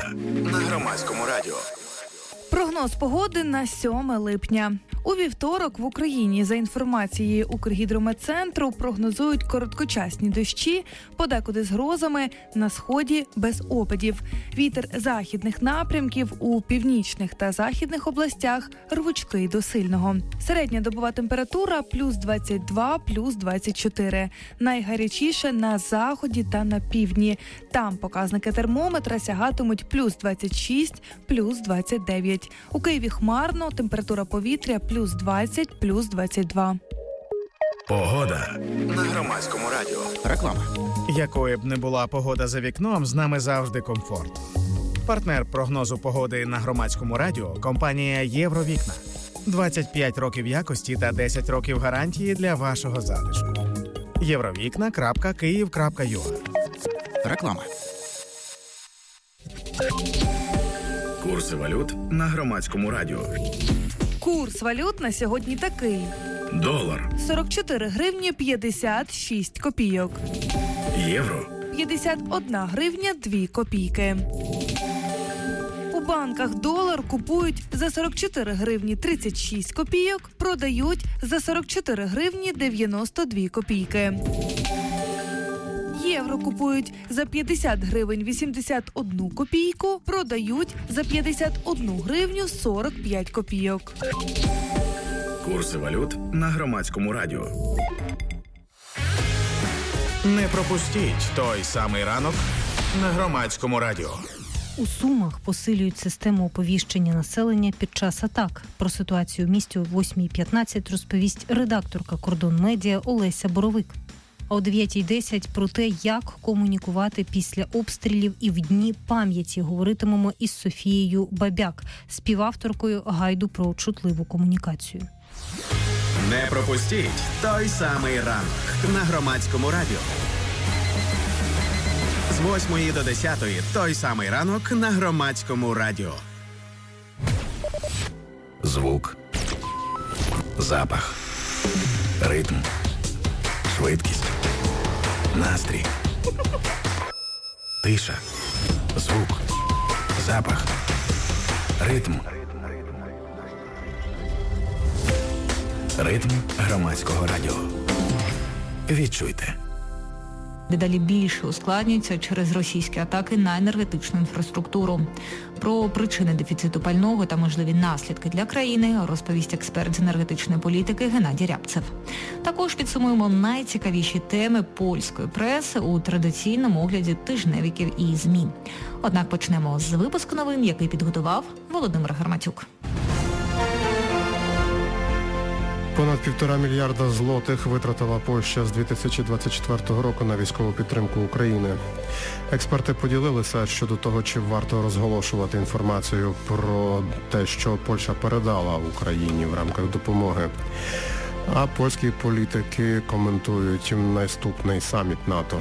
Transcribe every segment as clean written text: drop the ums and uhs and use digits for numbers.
Погода на Громадському радіо. Прогноз погоди на 7 липня. У вівторок в Україні, за інформацією Укргідрометцентру, прогнозують короткочасні дощі, подекуди з грозами, на сході без опадів. Вітер західних напрямків у північних та західних областях рвучкий до сильного. Середня добова температура плюс 22, плюс 24. Найгарячіше на заході та на півдні. Там показники термометра сягатимуть плюс 26, плюс 29. У Києві хмарно, температура повітря плюс 20, плюс 22. Погода на Громадському радіо. Реклама. Якою б не була погода за вікном, з нами завжди комфорт. Партнер прогнозу погоди на Громадському радіо – компанія «Євровікна». 25 років якості та 10 років гарантії для вашого затишку. Євровікна.Київ.ua. Реклама. Курси валют на Громадському радіо. Курс валют на сьогодні такий. Долар. 44 гривні 56 копійок. Євро. 51 гривня 2 копійки. У банках долар купують за 44 гривні 36 копійок, продають за 44 гривні 92 копійки. Євро купують за 50 гривень 81 копійку, продають за 51 гривню 45 копійок. Курси валют на Громадському радіо. Не пропустіть той самий ранок на Громадському радіо. У Сумах посилюють систему оповіщення населення під час атак. Про ситуацію в місті о 8:15 розповість редакторка «Кордон Медіа» Олеся Боровик. А о 9:10 про те, як комунікувати після обстрілів і в Дні пам'яті говоритимемо із Софією Бабяк, співавторкою гайду про чутливу комунікацію. Не пропустіть той самий ранок на Громадському радіо. З 8 до 10 той самий ранок на Громадському радіо. Звук. Запах. Ритм. Швидкість. Настрій. Тиша. Звук. Запах. Ритм. Ритм Громадського радіо. Відчуйте. Дедалі більше ускладнюється через російські атаки на енергетичну інфраструктуру. Про причини дефіциту пального та можливі наслідки для країни розповість експерт з енергетичної політики Геннадій Рябцев. Також підсумуємо найцікавіші теми польської преси у традиційному огляді тижневиків і ЗМІ. Однак почнемо з випуску новин, який підготував Володимир Гарматюк. Понад 1,5 мільярда злотих витратила Польща з 2024 року на військову підтримку України. Експерти поділилися щодо того, чи варто розголошувати інформацію про те, що Польща передала Україні в рамках допомоги. А польські політики коментують наступний саміт НАТО.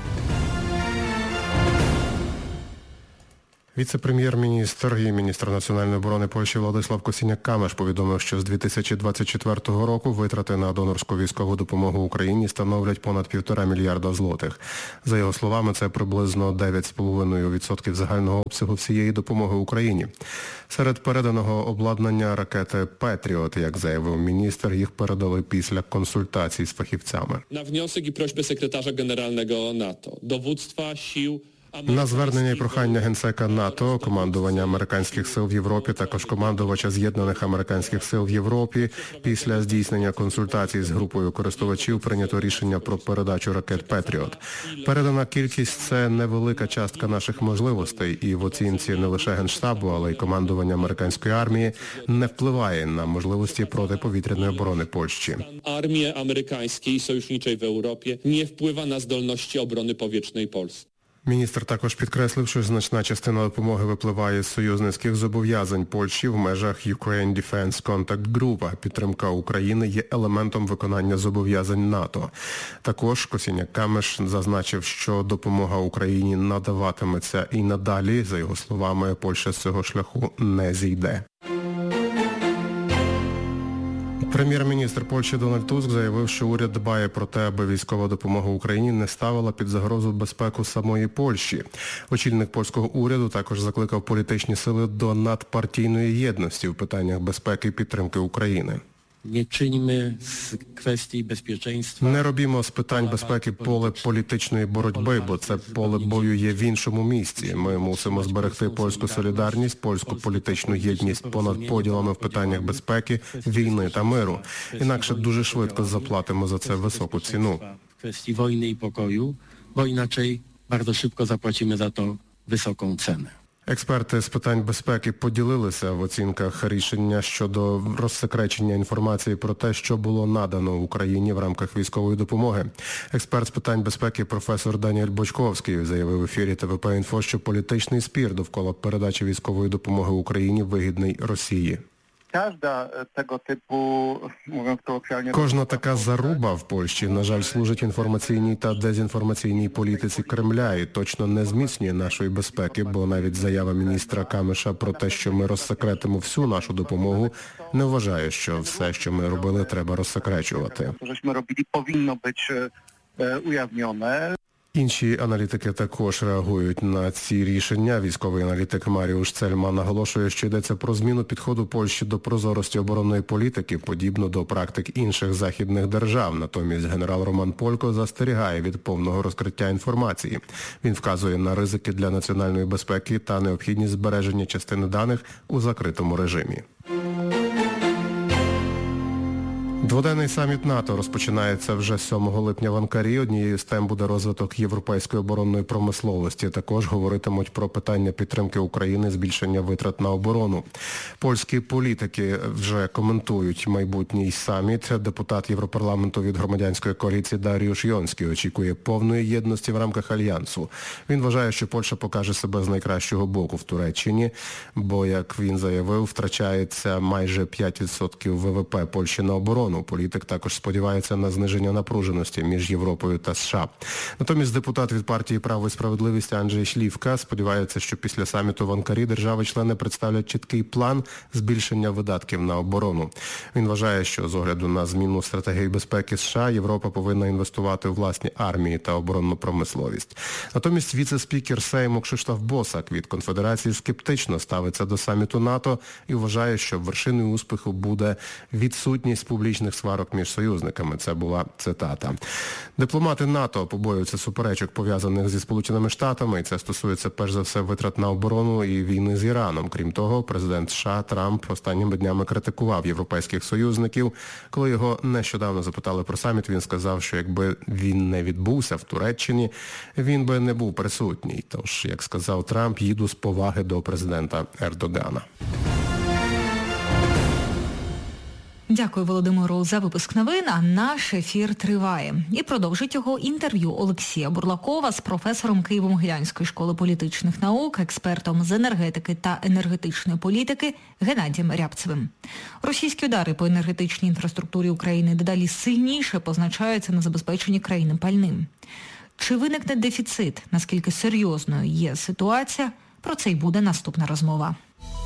Віце-прем'єр-міністр і міністр національної оборони Польщі Владислав Косіняк-Камеш повідомив, що з 2024 року витрати на донорську військову допомогу Україні становлять понад 1,5 мільярда злотих. За його словами, це приблизно 9,5% загального обсягу всієї допомоги Україні. Серед переданого обладнання ракети «Петріот», як заявив міністр, їх передали після консультацій з фахівцями. На внесок і просьби секретаря генерального НАТО, доводства сил. На звернення і прохання генсека НАТО, командування американських сил в Європі, також командувача З'єднаних американських сил в Європі, після здійснення консультацій з групою користувачів прийнято рішення про передачу ракет «Петріот». Передана кількість – це невелика частка наших можливостей, і в оцінці не лише Генштабу, але й командування американської армії не впливає на можливості протиповітряної оборони Польщі. Армія американської союзничої в Європі не впливає на здольності оборони повітряної Польщі. Міністр також підкреслив, що значна частина допомоги випливає з союзницьких зобов'язань Польщі в межах Ukraine Defense Contact Group, а підтримка України є елементом виконання зобов'язань НАТО. Також Косіняк-Камеш зазначив, що допомога Україні надаватиметься і надалі. За його словами, Польща з цього шляху не зійде. Прем'єр-міністр Польщі Дональд Туск заявив, що уряд дбає про те, аби військова допомога Україні не ставила під загрозу безпеку самої Польщі. Очільник польського уряду також закликав політичні сили до надпартійної єдності в питаннях безпеки і підтримки України. Не робімо з питань безпеки поле політичної боротьби, бо це поле бою є в іншому місці. Ми мусимо зберегти польську солідарність, польську політичну єдність понад поділами в питаннях безпеки, війни та миру. Інакше дуже швидко заплатимо за це високу ціну. В kwestii wojny i pokoju, bo inaczej bardzo szybko zapłacimy za to wysoką cenę. Експерти з питань безпеки поділилися в оцінках рішення щодо розсекречення інформації про те, що було надано Україні в рамках військової допомоги. Експерт з питань безпеки професор Даніель Бочковський заявив в ефірі ТВП-Інфо, що політичний спір довкола передачі військової допомоги Україні вигідний Росії. Кожна така заруба в Польщі, на жаль, служить інформаційній та дезінформаційній політиці Кремля і точно не зміцнює нашої безпеки, бо навіть заява міністра Камиша про те, що ми розсекретимо всю нашу допомогу, не вважає, що все, що ми робили, треба розсекречувати. Інші аналітики також реагують на ці рішення. Військовий аналітик Маріуш Цельман наголошує, що йдеться про зміну підходу Польщі до прозорості оборонної політики, подібно до практик інших західних держав. Натомість генерал Роман Полько застерігає від повного розкриття інформації. Він вказує на ризики для національної безпеки та необхідність збереження частини даних у закритому режимі. Дводенний саміт НАТО розпочинається вже 7 липня в Анкарі. Однією з тем буде розвиток європейської оборонної промисловості. Також говоритимуть про питання підтримки України, збільшення витрат на оборону. Польські політики вже коментують майбутній саміт. Депутат Європарламенту від громадянської коаліції Даріуш Йонський очікує повної єдності в рамках Альянсу. Він вважає, що Польща покаже себе з найкращого боку в Туреччині, бо, як він заявив, втрачається майже 5% ВВП Польщі на оборону. Політик також сподівається на зниження напруженості між Європою та США. Натомість депутат від партії «Право і справедливість» Анджей Шлівка сподівається, що після саміту в Анкарі держави-члени представлять чіткий план збільшення видатків на оборону. Він вважає, що з огляду на зміну стратегії безпеки США Європа повинна інвестувати у власні армії та оборонну промисловість. Натомість віце-спікер Сейму Кшиштоф Босак від Конфедерації скептично ставиться до саміту НАТО і вважає, що вершиною успіху буде відсутність публічних сварок між союзниками. Це була цитата. Дипломати НАТО побоюються суперечок, пов'язаних зі Сполученими Штатами, і це стосується перш за все витрат на оборону і війни з Іраном. Крім того, президент США Трамп останніми днями критикував європейських союзників. Коли його нещодавно запитали про саміт, він сказав, що якби він не відбувся в Туреччині, він би не був присутній. Тож, як сказав Трамп, їду з поваги до президента Ердогана. Дякую, Володимиру, за випуск новин, а наш ефір триває. І продовжить його інтерв'ю Олексія Бурлакова з професором Києво-Могилянської школи політичних наук, експертом з енергетики та енергетичної політики Геннадієм Рябцевим. Російські удари по енергетичній інфраструктурі України дедалі сильніше позначаються на забезпеченні країни пальним. Чи виникне дефіцит? Наскільки серйозною є ситуація? Про це й буде наступна розмова.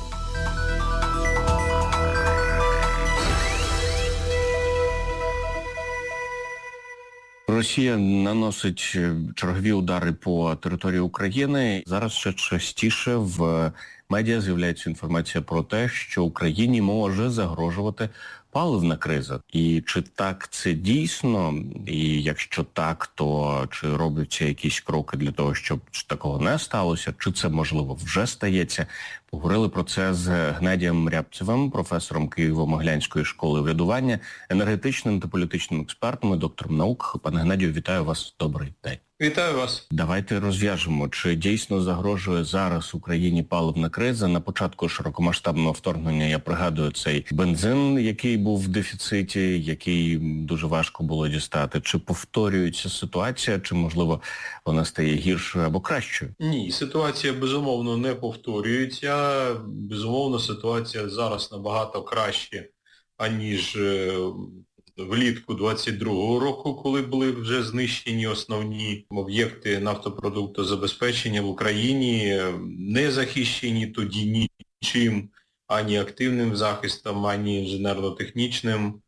Росія наносить чергові удари по території України. Зараз ще частіше в медіа з'являється інформація про те, що Україні може загрожувати паливна криза. І чи так це дійсно? І якщо так, то чи робляться якісь кроки для того, щоб такого не сталося? Чи це, можливо, вже стається? Поговорили про це з Геннадієм Рябцевим, професором Києво-Могилянської школи врядування, енергетичним та політичним експертом і доктором наук. Пане Геннадію, вітаю вас. Добрий день. Вітаю вас. Давайте розв'яжемо, чи дійсно загрожує зараз Україні паливна криза. На початку широкомасштабного вторгнення, я пригадую, цей бензин, який був в дефіциті, який дуже важко було дістати. Чи повторюється ситуація, чи, можливо, вона стає гіршою або кращою? Ні, ситуація, безумовно, не повторюється. Безумовно, ситуація зараз набагато краще, аніж влітку 22-го року, коли були вже знищені основні об'єкти нафтопродуктозабезпечення в Україні, не захищені тоді нічим, ані активним захистом, ані інженерно-технічним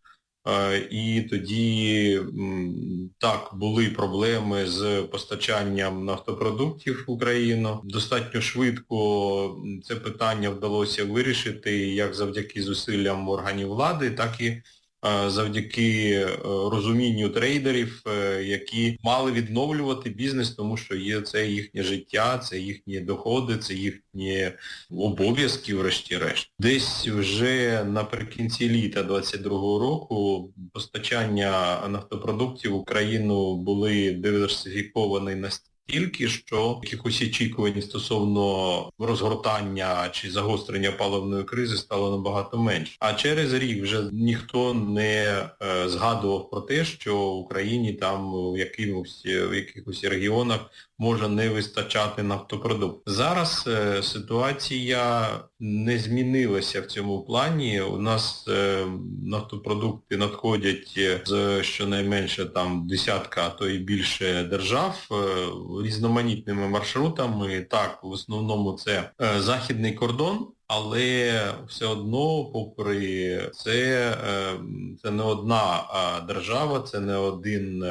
І тоді, так, були проблеми з постачанням нафтопродуктів в Україну. Достатньо швидко це питання вдалося вирішити як завдяки зусиллям органів влади, так і завдяки розумінню трейдерів, які мали відновлювати бізнес, тому що це їхнє життя, це їхні доходи, це їхні обов'язки, врешті-решт. Десь вже наприкінці літа 22-го року постачання нафтопродуктів в Україну були диверсифіковані настільки, що якихось очікувань стосовно розгортання чи загострення паливної кризи стало набагато менше. А через рік вже ніхто не згадував про те, що в Україні там в якихось регіонах може не вистачати нафтопродуктів. Зараз ситуація не змінилася в цьому плані. У нас нафтопродукти надходять з щонайменше там десятка, а то і більше держав різноманітними маршрутами. Так, в основному це західний кордон, але все одно, попри це не одна держава, це не один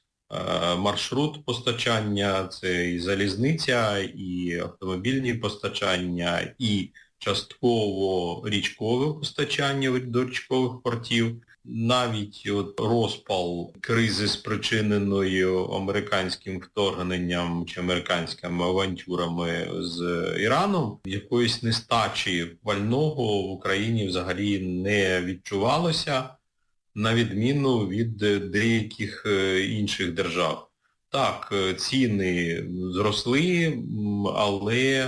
маршрут постачання, це і залізниця, і автомобільні постачання, і частково річкове постачання до річкових портів. Навіть розпал кризи, спричиненої американським вторгненням чи американськими авантюрами з Іраном, якоїсь нестачі пального в Україні взагалі не відчувалося, на відміну від деяких інших держав. Так, ціни зросли, але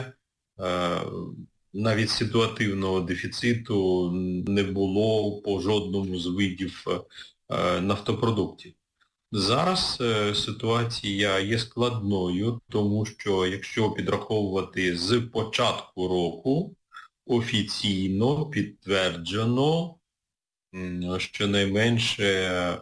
навіть ситуативного дефіциту не було по жодному з видів нафтопродуктів. Зараз ситуація є складною, тому що якщо підраховувати з початку року, офіційно підтверджено щонайменше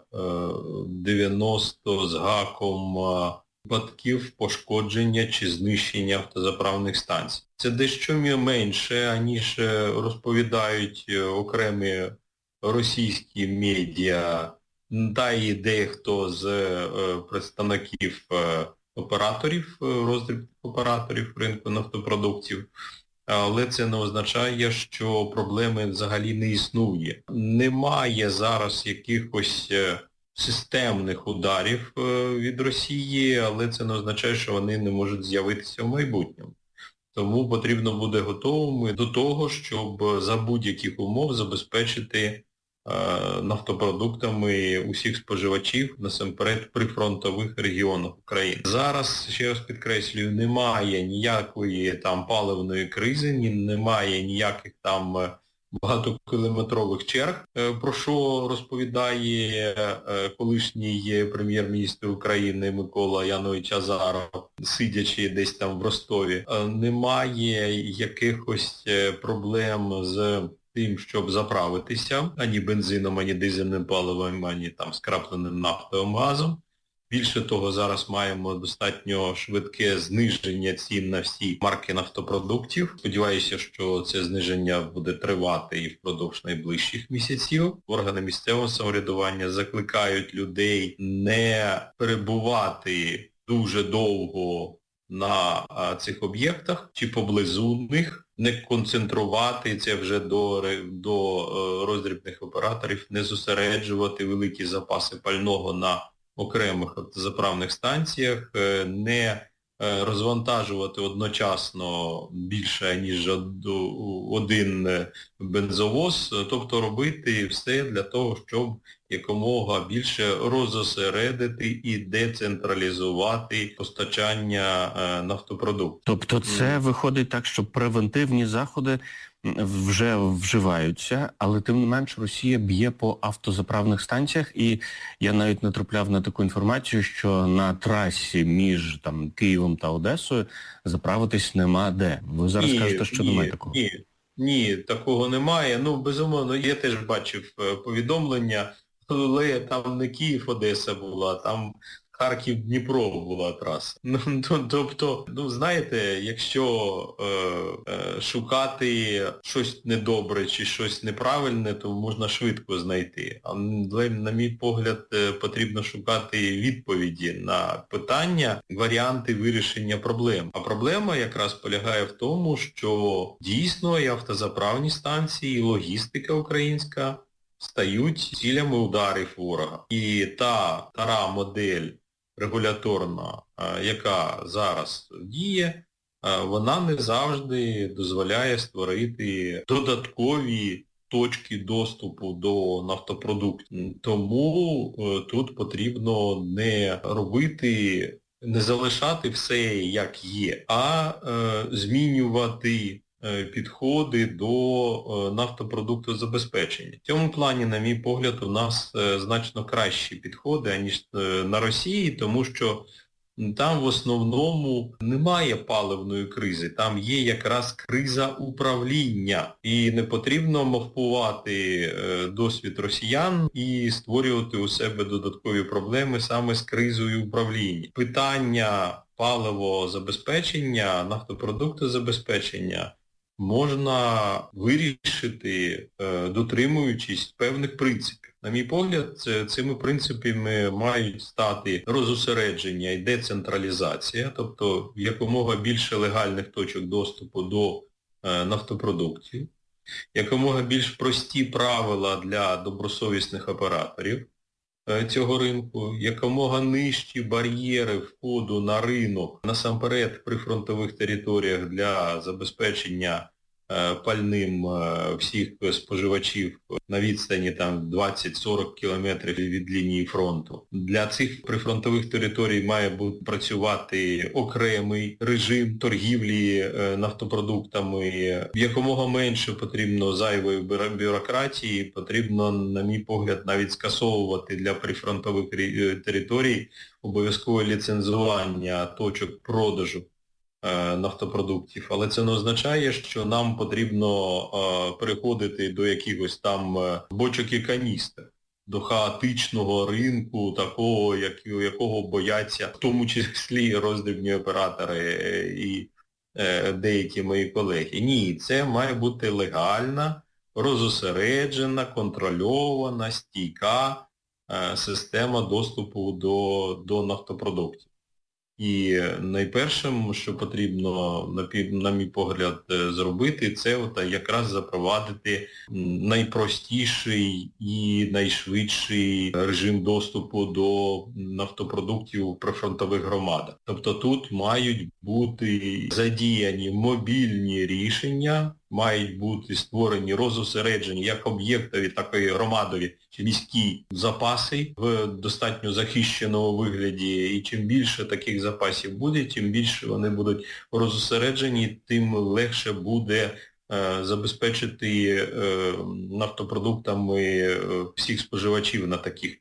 90 з гаком випадків пошкодження чи знищення автозаправних станцій. Це дещо менше, аніж розповідають окремі російські медіа, та і дехто з представників операторів, роздрібних операторів ринку нафтопродуктів. Але це не означає, що проблеми взагалі не існує. Немає зараз якихось системних ударів від Росії, але це не означає, що вони не можуть з'явитися в майбутньому. Тому потрібно бути готовими до того, щоб за будь-яких умов забезпечити нафтопродуктами усіх споживачів, насамперед, прифронтових регіонах України. Зараз, ще раз підкреслюю, немає ніякої там паливної кризи, немає ніяких там багатокілометрових черг, про що розповідає колишній прем'єр-міністр України Микола Янович Азаров, сидячи десь там в Ростові. Немає якихось проблем з тим, щоб заправитися, ані бензином, ані дизельним паливом, ані там скрапленим нафтовим газом. Більше того, зараз маємо достатньо швидке зниження цін на всі марки нафтопродуктів. Сподіваюся, що це зниження буде тривати і впродовж найближчих місяців. Органи місцевого самоврядування закликають людей не перебувати дуже довго на цих об'єктах чи поблизу них, не концентрувати це вже до роздрібних операторів, не зосереджувати великі запаси пального на окремих заправних станціях, не розвантажувати одночасно більше, ніж один бензовоз, тобто робити все для того, щоб якомога більше розосередити і децентралізувати постачання нафтопродуктів. Тобто це виходить так, що превентивні заходи вже вживаються, але тим не менш Росія б'є по автозаправних станціях, і я навіть натрапляв на таку інформацію, що на трасі між там Києвом та Одесою заправитись нема де. Ви зараз кажете, що немає такого? Ні, такого немає. Ну, безумовно, я теж бачив повідомлення, але там не Київ-Одеса була, там Харків-Дніпро була траса. Тобто, знаєте, якщо шукати щось недобре чи щось неправильне, то можна швидко знайти. Але, на мій погляд, потрібно шукати відповіді на питання, варіанти вирішення проблем. А проблема якраз полягає в тому, що дійсно і автозаправні станції, і логістика українська стають цілями ударів ворога. І та стара модель регуляторна, яка зараз діє, вона не завжди дозволяє створити додаткові точки доступу до нафтопродуктів. Тому тут потрібно не залишати все як є, а змінювати підходи до нафтопродуктозабезпечення. В цьому плані, на мій погляд, у нас значно кращі підходи, аніж на Росії, тому що там в основному немає паливної кризи, там є якраз криза управління. І не потрібно мавпувати досвід росіян і створювати у себе додаткові проблеми саме з кризою управління. Питання паливозабезпечення, нафтопродуктозабезпечення можна вирішити, дотримуючись певних принципів. На мій погляд, цими принципами мають стати розосередження і децентралізація, тобто якомога більше легальних точок доступу до нафтопродуктів, якомога більш прості правила для добросовісних операторів цього ринку, якомога нижчі бар'єри входу на ринок, насамперед в прифронтових територіях для забезпечення пальним всіх споживачів на відстані там 20-40 кілометрів від лінії фронту. Для цих прифронтових територій має працювати окремий режим торгівлі нафтопродуктами. Якомога менше потрібно зайвої бюрократії, потрібно, на мій погляд, навіть скасовувати для прифронтових територій обов'язкове ліцензування точок продажу нафтопродуктів, але це не означає, що нам потрібно переходити до якихось там бочок і каністр, до хаотичного ринку, такого, якого бояться, в тому числі роздрібні оператори і деякі мої колеги. Ні, це має бути легальна, розосереджена, контрольована, стійка система доступу до нафтопродуктів. І найпершим, що потрібно, на мій погляд, зробити, це якраз запровадити найпростіший і найшвидший режим доступу до нафтопродуктів у прифронтових громадах. Тобто тут мають бути задіяні мобільні рішення, мають бути створені, розосереджені як об'єктові, так і громадові чи міські запаси в достатньо захищеному вигляді. І чим більше таких запасів буде, тим більше вони будуть розосереджені, тим легше буде забезпечити нафтопродуктами всіх споживачів на таких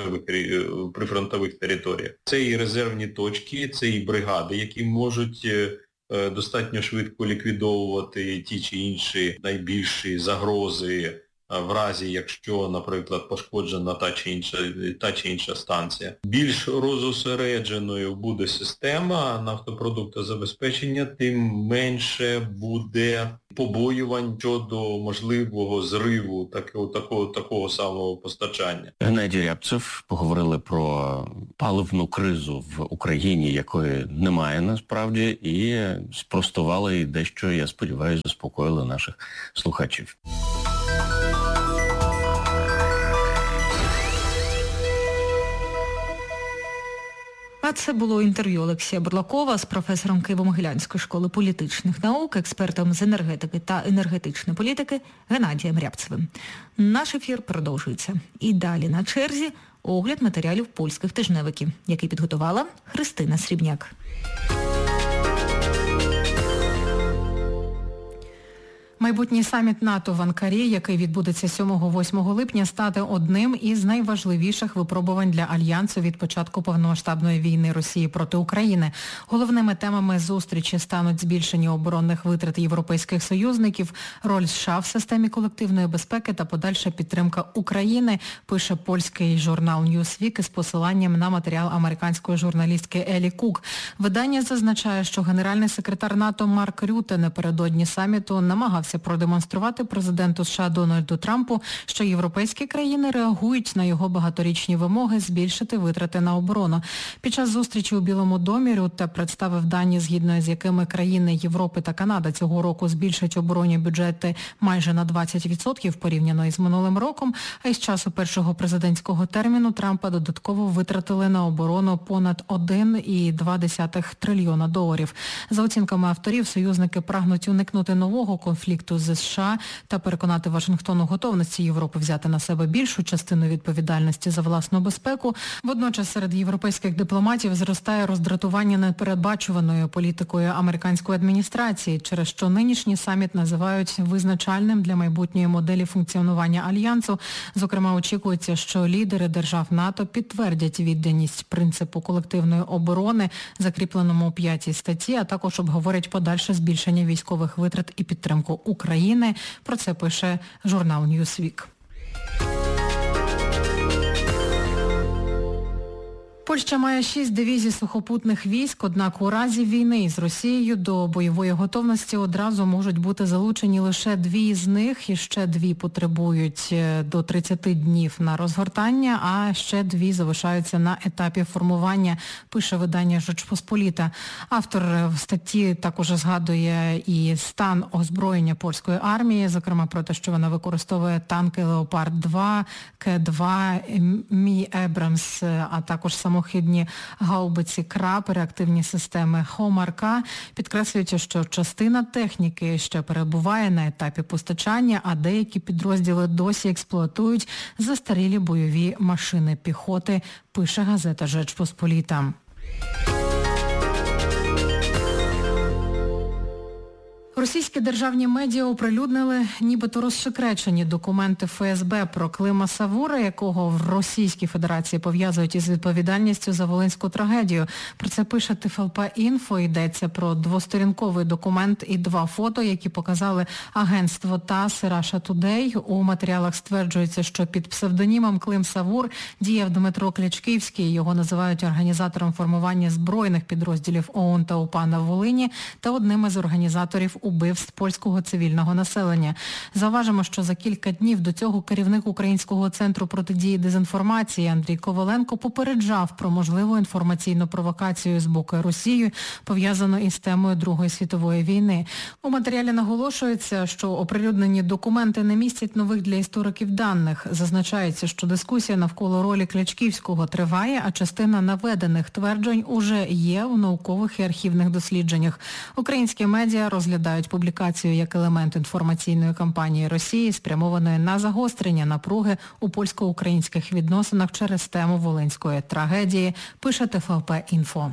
прифронтових територіях. Це і резервні точки, це і бригади, які можуть достатньо швидко ліквідовувати ті чи інші найбільші загрози в разі, якщо, наприклад, пошкоджена та чи інша станція. Більш розосередженою буде система нафтопродуктозабезпечення, тим менше буде побоювань щодо можливого зриву такого самого постачання. Геннадій Рябцев, поговорили про паливну кризу в Україні, якої немає насправді, і спростували і дещо, я сподіваюся, заспокоїли наших слухачів. А це було інтерв'ю Олексія Бурлакова з професором Києво-Могилянської школи політичних наук, експертом з енергетики та енергетичної політики Геннадієм Рябцевим. Наш ефір продовжується. І далі на черзі огляд матеріалів польських тижневиків, який підготувала Христина Срібняк. Майбутній саміт НАТО в Анкарі, який відбудеться 7-8 липня, стане одним із найважливіших випробувань для Альянсу від початку повномасштабної війни Росії проти України. Головними темами зустрічі стануть збільшення оборонних витрат європейських союзників, роль США в системі колективної безпеки та подальша підтримка України, пише польський журнал Newsweek із посиланням на матеріал американської журналістки Елі Кук. Видання зазначає, що генеральний секретар НАТО Марк Рюте напередодні саміту намагався продемонструвати президенту США Дональду Трампу, що європейські країни реагують на його багаторічні вимоги збільшити витрати на оборону. Під час зустрічі у Білому домі Рютте представив дані, згідно з якими країни Європи та Канада цього року збільшать оборонні бюджети майже на 20% порівняно із минулим роком, а із часу першого президентського терміну Трампа додатково витратили на оборону понад $1,2 трильйона. За оцінками авторів, союзники прагнуть уникнути нового конфлікту з США та переконати Вашингтон у готовності Європи взяти на себе більшу частину відповідальності за власну безпеку. Водночас серед європейських дипломатів зростає роздратування непередбачуваною політикою американської адміністрації, через що нинішній саміт називають визначальним для майбутньої моделі функціонування Альянсу. Зокрема, очікується, що лідери держав НАТО підтвердять відданість принципу колективної оборони, закріпленому у 5-й статті, а також обговорять подальше збільшення військових витрат і підтримку України. Про це пише журнал Newsweek. Польща має 6 дивізій сухопутних військ, однак у разі війни з Росією до бойової готовності одразу можуть бути залучені лише 2 з них, і ще 2 потребують до 30 днів на розгортання, а ще 2 залишаються на етапі формування, пише видання «Жечпосполіта». Автор в статті також згадує і стан озброєння польської армії, зокрема про те, що вона використовує танки «Леопард-2», К-2, Мі Ебрамс, а також самохідні гаубиці «Краб», реактивні системи «Хомар-К», підкреслюючи, що частина техніки ще перебуває на етапі постачання, а деякі підрозділи досі експлуатують застарілі бойові машини піхоти, пише газета «Жечпосполіта». Російські державні медіа оприлюднили нібито розсекречені документи ФСБ про Клима Савура, якого в Російській Федерації пов'язують із відповідальністю за Волинську трагедію. Про це пише ТФЛП-Інфо. Йдеться про 2-сторінковий документ і 2 фото, які показали агентство ТАСС і Russia Today. У матеріалах стверджується, що під псевдонімом Клим Савур діяв Дмитро Клячківський. Його називають організатором формування збройних підрозділів ОУН та УПА на Волині та одним із організаторів убивств польського цивільного населення. Зауважимо, що за кілька днів до цього керівник Українського центру протидії дезінформації Андрій Коваленко попереджав про можливу інформаційну провокацію з боку Росії, пов'язану із темою Другої світової війни. У матеріалі наголошується, що оприлюднені документи не містять нових для істориків даних. Зазначається, що дискусія навколо ролі Клячківського триває, а частина наведених тверджень уже є у наукових і архівних дослідженнях. Українські медіа розглядають публікацію як елемент інформаційної кампанії Росії, спрямованої на загострення напруги у польсько-українських відносинах через тему Волинської трагедії, пише ТФЛП-Інфо.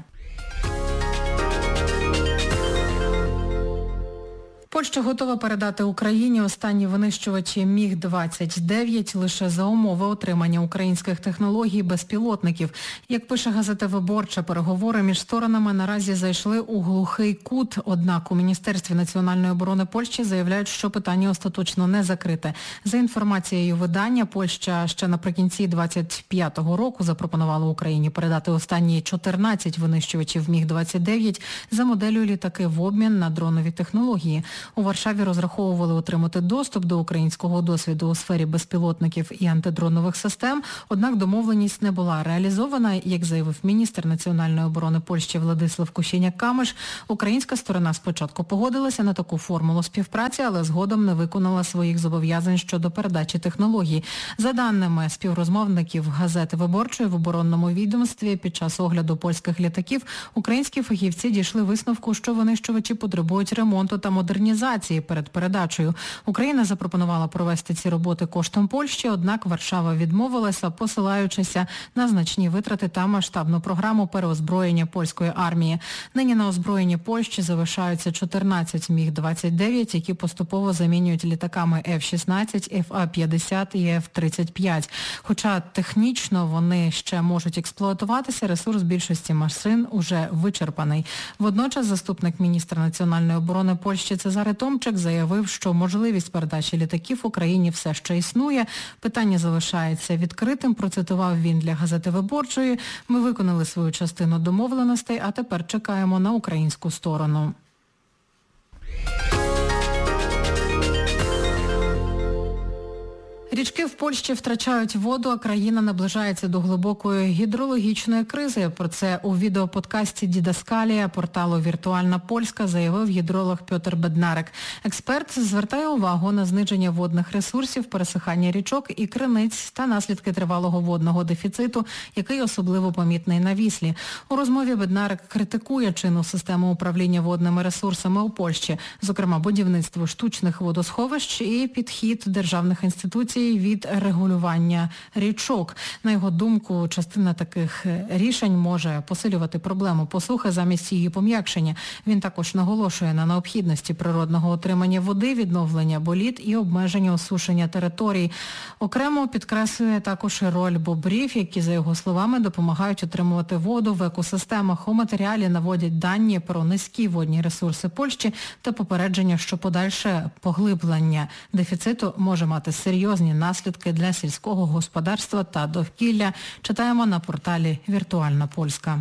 Польща готова передати Україні останні винищувачі Міг-29 лише за умови отримання українських технологій безпілотників. Як пише газета «Виборча», переговори між сторонами наразі зайшли у глухий кут, однак у Міністерстві національної оборони Польщі заявляють, що питання остаточно не закрите. За інформацією видання, Польща ще наприкінці 25-го року запропонувала Україні передати останні 14 винищувачів Міг-29 за моделлю літаки в обмін на дронові технології. У Варшаві розраховували отримати доступ до українського досвіду у сфері безпілотників і антидронових систем, однак домовленість не була реалізована. Як заявив міністр національної оборони Польщі Владислав Косіняк-Камиш, українська сторона спочатку погодилася на таку формулу співпраці, але згодом не виконала своїх зобов'язань щодо передачі технологій. За даними співрозмовників газети «Виборчої», в оборонному відомстві під час огляду польських літаків українські фахівці дійшли висновку, що винищувачі потребують ремонту та модернізації, організації перед передачею. Україна запропонувала провести ці роботи коштом Польщі, однак Варшава відмовилася, посилаючися на значні витрати та масштабну програму переозброєння польської армії. Нині на озброєнні Польщі залишаються 14 Міг-29, які поступово замінюють літаками F-16, Ф-50 і F-35. Хоча технічно вони ще можуть експлуатуватися, ресурс більшості машин уже вичерпаний. Водночас заступник міністра національної оборони Польщі Цезарий Томчик заявив, що можливість передачі літаків Україні все ще існує. Питання залишається відкритим, процитував він для газети «Виборчої». Ми виконали свою частину домовленостей, а тепер чекаємо на українську сторону. Річки в Польщі втрачають воду, а країна наближається до глибокої гідрологічної кризи. Про це у відеоподкасті «Дідаскалія» порталу «Віртуальна Польська» заявив гідролог Пьотр Беднарек. Експерт звертає увагу на зниження водних ресурсів, пересихання річок і криниць та наслідки тривалого водного дефіциту, який особливо помітний на Віслі. У розмові Беднарек критикує чинну систему управління водними ресурсами у Польщі, зокрема будівництво штучних водосховищ і підхід державних інституцій від регулювання річок. На його думку, частина таких рішень може посилювати проблему посухи замість її пом'якшення. Він також наголошує на необхідності природного отримання води, відновлення боліт і обмеження осушення територій. Окремо підкреслює також роль бобрів, які, за його словами, допомагають отримувати воду в екосистемах. У матеріалі наводять дані про низькі водні ресурси Польщі та попередження, що подальше поглиблення дефіциту може мати серйозні наслідки для сільського господарства та довкілля. Читаємо на порталі «Віртуальна Польська».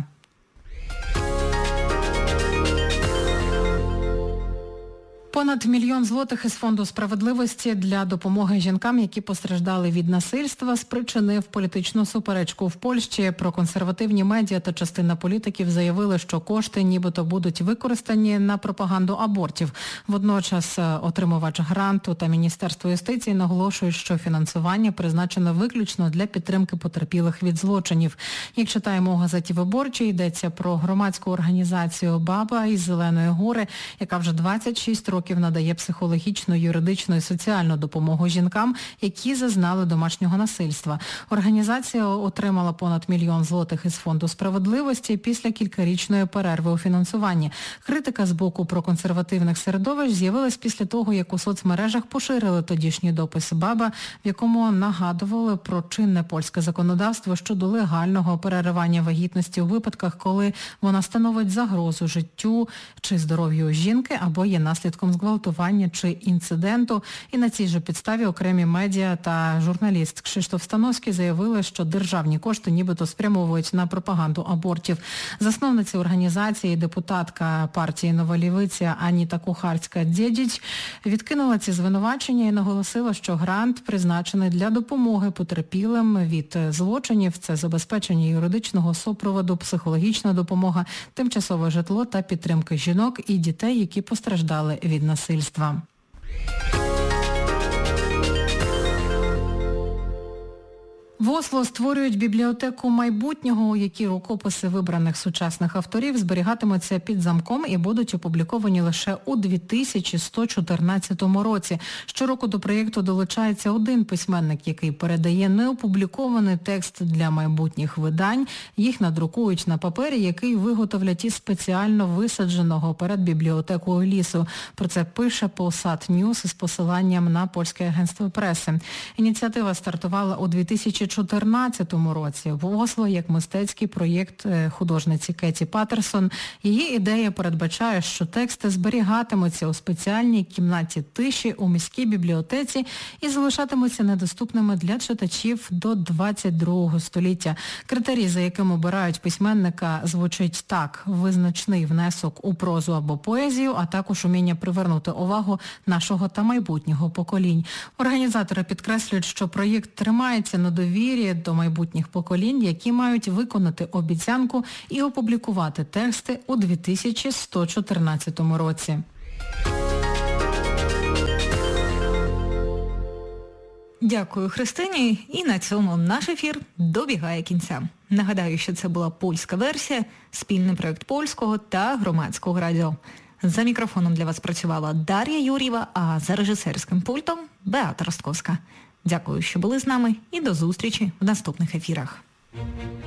Понад 1 мільйон злотих із Фонду справедливості для допомоги жінкам, які постраждали від насильства, спричинив політичну суперечку в Польщі. Проконсервативні медіа та частина політиків заявили, що кошти нібито будуть використані на пропаганду абортів. Водночас отримувач гранту та Міністерство юстиції наголошують, що фінансування призначено виключно для підтримки потерпілих від злочинів. Як читаємо у газеті «Виборчій», йдеться про громадську організацію «Баба» із Зеленої Гори, яка вже 26 років надає психологічну, юридичну і соціальну допомогу жінкам, які зазнали домашнього насильства. Організація отримала понад 1 мільйон злотих із Фонду справедливості після кількарічної перерви у фінансуванні. Критика з боку проконсервативних середовищ з'явилась після того, як у соцмережах поширили тодішній допис «Баба», в якому нагадували про чинне польське законодавство щодо легального переривання вагітності у випадках, коли вона становить загрозу життю чи здоров'ю жінки або є наслідком зґвалтування чи інциденту. І на цій же підставі окремі медіа та журналіст Кшиштоф Становський заявили, що державні кошти нібито спрямовують на пропаганду абортів. Засновниця організації, депутатка партії «Нова Лівиця» Аніта Кухарська-Дєдіч відкинула ці звинувачення і наголосила, що грант призначений для допомоги потерпілим від злочинів. Це забезпечення юридичного супроводу, психологічна допомога, тимчасове житло та підтримка жінок і дітей, які постраждали від насильства. В Осло створюють бібліотеку майбутнього, у якій рукописи вибраних сучасних авторів зберігатимуться під замком і будуть опубліковані лише у 2114 році. Щороку до проєкту долучається один письменник, який передає неопублікований текст для майбутніх видань. Їх надрукують на папері, який виготовлять із спеціально висадженого перед бібліотекою лісу. Про це пише Polsat News із посиланням на польське агентство преси. Ініціатива стартувала у 2014 році в Осло як мистецький проєкт художниці Кеті Паттерсон. Її ідея передбачає, що тексти зберігатимуться у спеціальній кімнаті тиші у міській бібліотеці і залишатимуться недоступними для читачів до 22 століття. Критерій, за яким обирають письменника, звучить так: визначний внесок у прозу або поезію, а також уміння привернути увагу нашого та майбутнього поколінь. Організатори підкреслюють, що проєкт тримається на довірі до майбутніх поколінь, які мають виконати обіцянку і опублікувати тексти у 2114 році. Дякую, Христині. І на цьому наш ефір добігає кінця. Нагадаю, що це була польська версія, спільний проєкт Польського та Громадського радіо. За мікрофоном для вас працювала Дар'я Юр'єва, а за режисерським пультом Беата Ростковська. Дякую, що були з нами, і до зустрічі в наступних ефірах.